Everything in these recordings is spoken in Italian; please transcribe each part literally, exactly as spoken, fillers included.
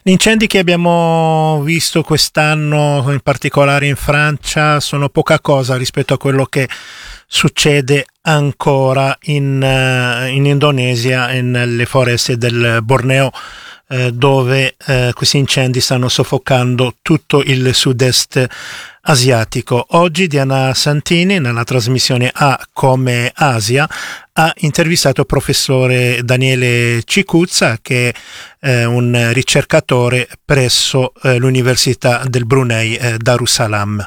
Gli incendi che abbiamo visto quest'anno, in particolare in Francia, sono poca cosa rispetto a quello che succede ancora in, uh, in Indonesia e nelle foreste del Borneo, eh, dove eh, questi incendi stanno soffocando tutto il sud-est asiatico. Oggi Diana Santini, nella trasmissione A come Asia, ha intervistato il professore Daniele Cicuzza, che è un ricercatore presso eh, l'Università del Brunei eh, Darussalam.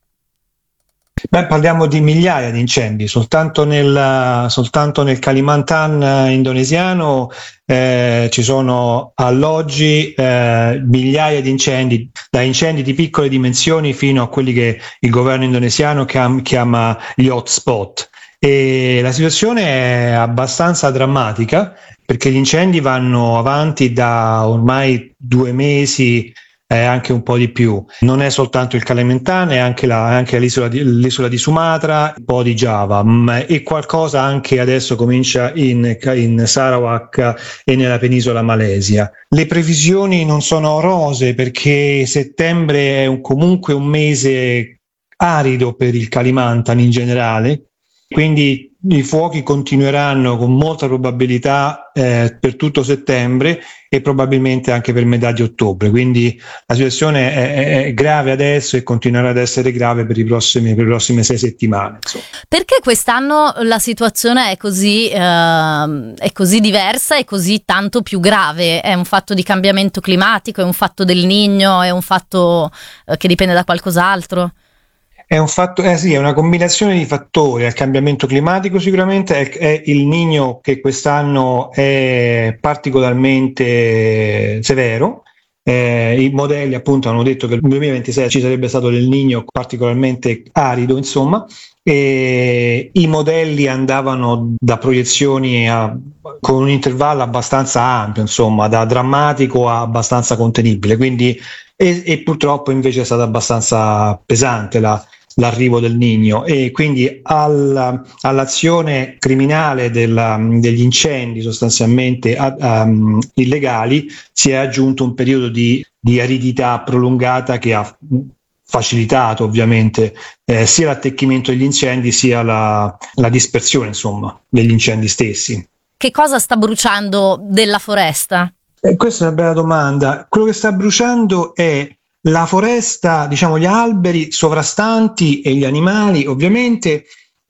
Beh, parliamo di migliaia di incendi, soltanto nel, soltanto nel Kalimantan indonesiano eh, ci sono alloggi eh, migliaia di incendi, da incendi di piccole dimensioni fino a quelli che il governo indonesiano chiama, chiama gli hotspot. E la situazione è abbastanza drammatica perché gli incendi vanno avanti da ormai due mesi, eh, anche un po' di più. Non è soltanto il Kalimantan, è anche, la, anche l'isola, di, l'isola di Sumatra, un po' di Giava, ma e qualcosa anche adesso comincia in, in Sarawak e nella penisola Malesia. Le previsioni non sono rosee perché settembre è un, comunque un mese arido per il Kalimantan in generale. Quindi i fuochi continueranno con molta probabilità eh, per tutto settembre e probabilmente anche per metà di ottobre. Quindi la situazione è, è grave adesso e continuerà ad essere grave per, i prossimi, per le prossime sei settimane. Insomma. Perché quest'anno la situazione è così, eh, è così diversa e così tanto più grave? È un fatto di cambiamento climatico, è un fatto del Niño, è un fatto eh, che dipende da qualcos'altro? È un fatto, eh sì, è una combinazione di fattori. Il cambiamento climatico sicuramente è, è il Niño che quest'anno è particolarmente severo. Eh, I modelli appunto hanno detto che nel duemilaventisei ci sarebbe stato del Niño particolarmente arido, insomma, e i modelli andavano da proiezioni a, con un intervallo abbastanza ampio, insomma, da drammatico a abbastanza contenibile, quindi e, e purtroppo invece è stata abbastanza pesante la l'arrivo del Niño e quindi alla, all'azione criminale della, degli incendi sostanzialmente a, um, illegali si è aggiunto un periodo di, di aridità prolungata che ha facilitato ovviamente eh, sia l'attecchimento degli incendi sia la, la dispersione, insomma, degli incendi stessi. Che cosa sta bruciando della foresta? Eh, questa è una bella domanda. Quello che sta bruciando è la foresta, diciamo gli alberi sovrastanti e gli animali ovviamente,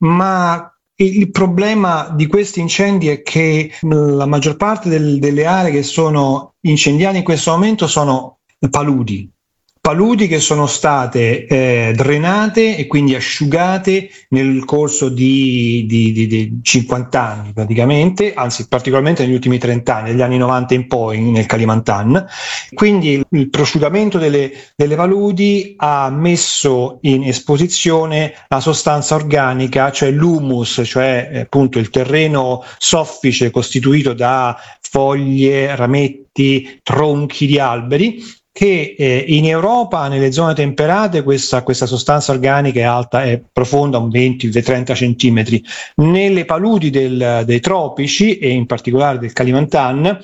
ma il problema di questi incendi è che la maggior parte del, delle aree che sono incendiate in questo momento sono paludi. Paludi che sono state eh, drenate e quindi asciugate nel corso di, di, di, di cinquanta anni praticamente, anzi particolarmente negli ultimi trenta anni, negli anni novanta in poi nel Kalimantan. Quindi il, il prosciugamento delle, delle paludi ha messo in esposizione la sostanza organica, cioè l'humus, cioè eh, appunto il terreno soffice costituito da foglie, rametti, tronchi di alberi, che eh, in Europa, nelle zone temperate, questa, questa sostanza organica è alta, è profonda un venti trenta centimetri. Nelle paludi del, dei tropici, e in particolare del Kalimantan,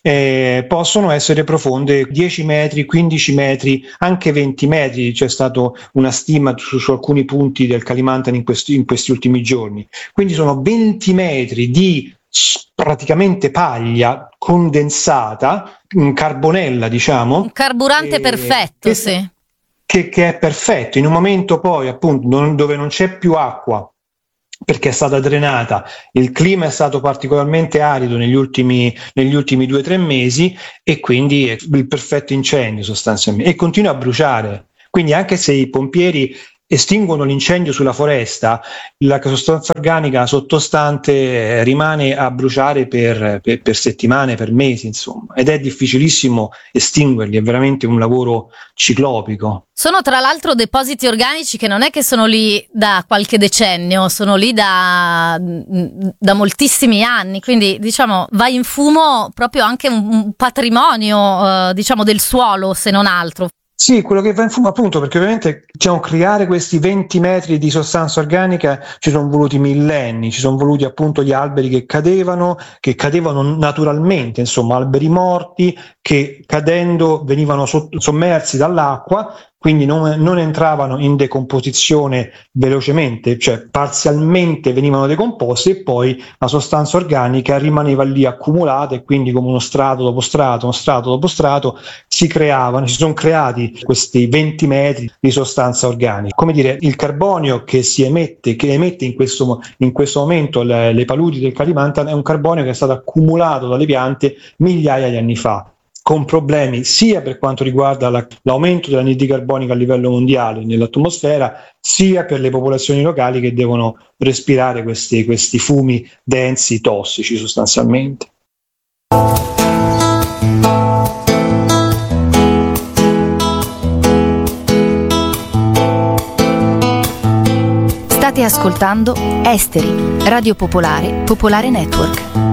eh, possono essere profonde dieci metri, quindici metri, anche venti metri. C'è stata una stima su, su alcuni punti del Kalimantan in questi, in questi ultimi giorni. Quindi sono venti metri di praticamente paglia condensata, un carbonella, diciamo, un carburante eh, perfetto, che, sì. che, che è perfetto in un momento poi appunto non, dove non c'è più acqua perché è stata drenata, il clima è stato particolarmente arido negli ultimi negli ultimi due o tre mesi e quindi è il perfetto incendio sostanzialmente, e continua a bruciare. Quindi anche se i pompieri estinguono l'incendio sulla foresta, la sostanza organica sottostante rimane a bruciare per, per, per settimane, per mesi, insomma, ed è difficilissimo estinguerli, è veramente un lavoro ciclopico. Sono tra l'altro depositi organici che non è che sono lì da qualche decennio, sono lì da, da moltissimi anni, quindi diciamo va in fumo proprio anche un, un patrimonio eh, diciamo del suolo, se non altro. Sì, quello che va in fumo, appunto, perché ovviamente diciamo, creare questi venti metri di sostanza organica ci sono voluti millenni, ci sono voluti appunto gli alberi che cadevano, che cadevano naturalmente, insomma, alberi morti che cadendo venivano sott- sommersi dall'acqua, quindi non, non entravano in decomposizione velocemente, cioè parzialmente venivano decomposti e poi la sostanza organica rimaneva lì accumulata e quindi come uno strato dopo strato, uno strato dopo strato si creavano, si sono creati questi venti metri di sostanza organica. Come dire, il carbonio che si emette, che emette in questo, in questo momento le, le paludi del Kalimantan è un carbonio che è stato accumulato dalle piante migliaia di anni fa, con problemi sia per quanto riguarda la, l'aumento dell'anidride carbonica a livello mondiale nell'atmosfera, sia per le popolazioni locali che devono respirare questi, questi fumi densi, tossici sostanzialmente. State ascoltando Esteri, Radio Popolare, Popolare Network.